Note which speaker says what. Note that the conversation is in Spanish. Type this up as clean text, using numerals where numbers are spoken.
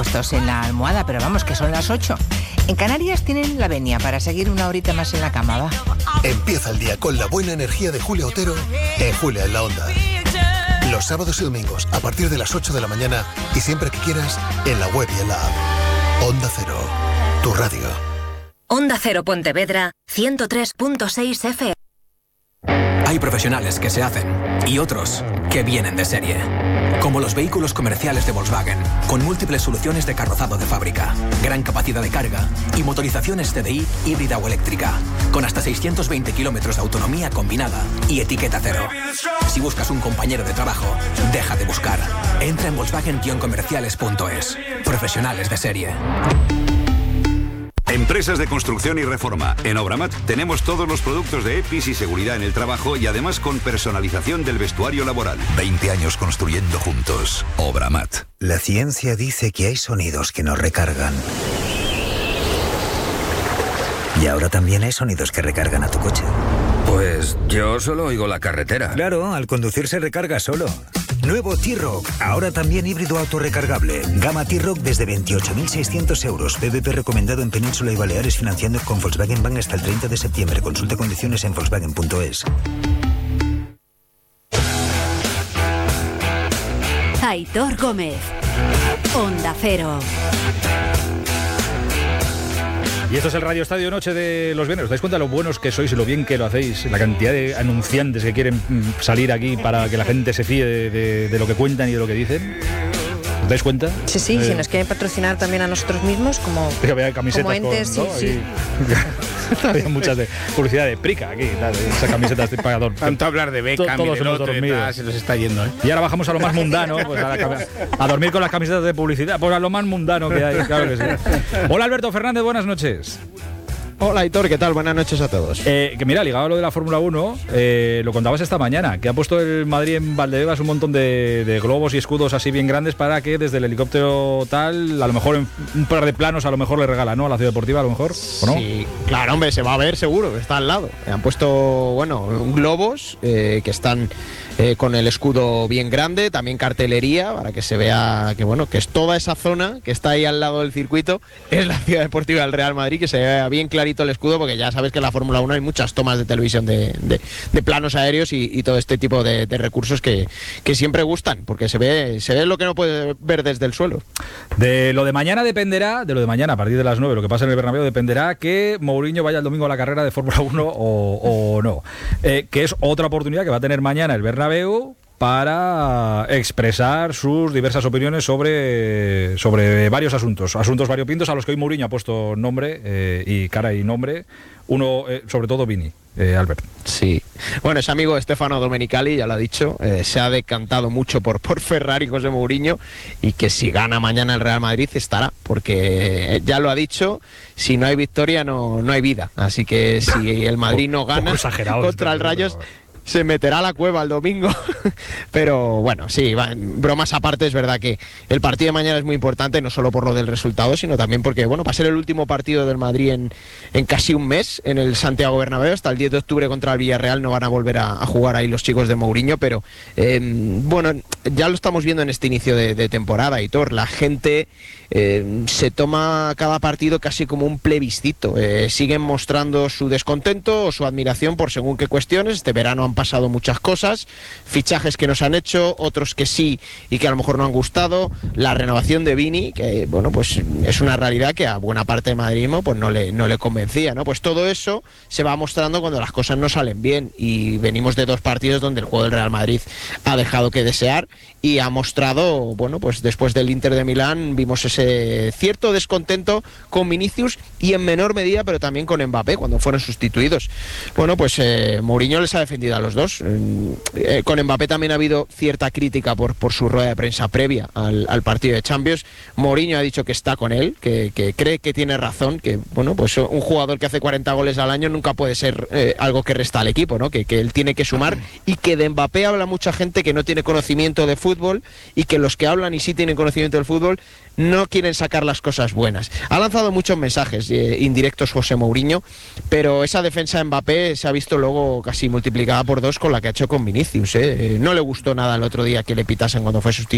Speaker 1: puestos en la almohada, pero vamos, que son las 8. En Canarias tienen la venia para seguir una horita más en la cama, va.
Speaker 2: Empieza el día con la buena energía de Julia Otero en Julia en la Onda. Los sábados y domingos a partir de las 8 de la mañana y siempre que quieras en la web y en la app. Onda Cero, tu radio.
Speaker 3: Onda Cero Pontevedra, 103.6 FM.
Speaker 4: Hay profesionales que se hacen y otros que vienen de serie. Como los vehículos comerciales de Volkswagen, con múltiples soluciones de carrozado de fábrica, gran capacidad de carga y motorizaciones TDI híbrida o eléctrica, con hasta 620 kilómetros de autonomía combinada y etiqueta cero. Si buscas un compañero de trabajo, deja de buscar. Entra en Volkswagen-comerciales.es. Profesionales de serie.
Speaker 5: Empresas de construcción y reforma. En Obramat tenemos todos los productos de EPIs y seguridad en el trabajo y además con personalización del vestuario laboral.
Speaker 6: 20 años construyendo juntos. Obramat.
Speaker 7: La ciencia dice que hay sonidos que nos recargan. Y ahora también hay sonidos que recargan a tu coche.
Speaker 8: Pues yo solo oigo la carretera.
Speaker 7: Claro, al conducir se recarga solo. Nuevo T-Roc, ahora también híbrido autorrecargable. Gama T-Roc desde 28.600 euros. PVP recomendado en Península y Baleares, financiando con Volkswagen Bank hasta el 30 de septiembre. Consulta condiciones en Volkswagen.es.
Speaker 9: Aitor Gómez, Onda Cero.
Speaker 10: Y esto es el Radio Estadio Noche de los viernes. ¿Os dais cuenta de lo buenos que sois y lo bien que lo hacéis? La cantidad de anunciantes que quieren salir aquí para que la gente se fíe de lo que cuentan y de lo que dicen. ¿Os dais cuenta?
Speaker 11: Sí, si nos quieren patrocinar también a nosotros mismos como entes,
Speaker 10: con, ¿no?
Speaker 11: sí.
Speaker 10: Había muchas de publicidad de Prica aquí, esa camiseta de pagador.
Speaker 12: Tanto hablar de Beckham y del otro y tal, se nos está yendo, ¿eh?
Speaker 10: Y ahora bajamos a lo más mundano, pues a dormir con las camisetas de publicidad, pues a lo más mundano que hay, claro que sí. Hola Alberto Fernández, buenas noches.
Speaker 13: Hola Aitor, ¿qué tal? Buenas noches a todos.
Speaker 10: Que mira, ligado a lo de la Fórmula 1, lo contabas esta mañana, que ha puesto el Madrid en Valdebebas un montón de globos y escudos así bien grandes para que desde el helicóptero tal, a lo mejor en un par de planos a lo mejor le regala, ¿no? A la Ciudad Deportiva a lo mejor, ¿o no?
Speaker 13: Sí, claro, hombre, se va a ver seguro, está al lado. Han puesto, bueno, globos que están con el escudo bien grande, también cartelería para que se vea que, bueno, que es toda esa zona que está ahí al lado del circuito, es la Ciudad Deportiva del Real Madrid, que se vea bien clarito el escudo, porque ya sabes que en la Fórmula 1 hay muchas tomas de televisión de planos aéreos y todo este tipo de recursos que siempre gustan, porque se ve lo que no puede ver desde el suelo.
Speaker 10: De lo de mañana dependerá, a partir de las 9, lo que pasa en el Bernabéu dependerá que Mourinho vaya el domingo a la carrera de Fórmula 1 o no. Que es otra oportunidad que va a tener mañana el Bernabéu para expresar sus diversas opiniones sobre varios asuntos variopintos a los que hoy Mourinho ha puesto nombre y cara y nombre. Uno, sobre todo Vini, Albert.
Speaker 13: Sí. Bueno, ese amigo Stefano Domenicali, ya lo ha dicho, se ha decantado mucho por Ferrari José Mourinho, y que si gana mañana el Real Madrid estará, porque ya lo ha dicho, si no hay victoria no hay vida. Así que si el Madrid no gana contra el Rayo, se meterá a la cueva el domingo. Pero bueno, sí, bromas aparte, es verdad que el partido de mañana es muy importante, no solo por lo del resultado, sino también porque, bueno, va a ser el último partido del Madrid en casi un mes en el Santiago Bernabéu. Hasta el 10 de octubre contra el Villarreal no van a volver a jugar ahí los chicos de Mourinho, pero bueno, ya lo estamos viendo en este inicio de temporada, Aitor. La gente se toma cada partido casi como un plebiscito. Siguen mostrando su descontento o su admiración por según qué cuestiones. Este verano han pasado muchas cosas, fichajes que nos han hecho, otros que sí y que a lo mejor no han gustado, la renovación de Vini, que bueno, pues es una realidad que a buena parte del madridismo pues no le convencía, ¿no? Pues todo eso se va mostrando cuando las cosas no salen bien, y venimos de dos partidos donde el juego del Real Madrid ha dejado que desear y ha mostrado, bueno, pues después del Inter de Milán vimos ese cierto descontento con Vinicius y en menor medida, pero también con Mbappé cuando fueron sustituidos. Bueno, pues Mourinho les ha defendido a los dos. Con Mbappé también ha habido cierta crítica por su rueda de prensa previa al partido de Champions. Mourinho ha dicho que está con él, que cree que tiene razón, que bueno, pues un jugador que hace 40 goles al año nunca puede ser algo que resta al equipo, ¿no? Que él tiene que sumar, y que de Mbappé habla mucha gente que no tiene conocimiento de fútbol, y que los que hablan y sí tienen conocimiento del fútbol no quieren sacar las cosas buenas. Ha lanzado muchos mensajes indirectos José Mourinho, pero esa defensa de Mbappé se ha visto luego casi multiplicada por 2 con la que ha hecho con Vinicius. No le gustó nada el otro día que le pitasen cuando fue sustituido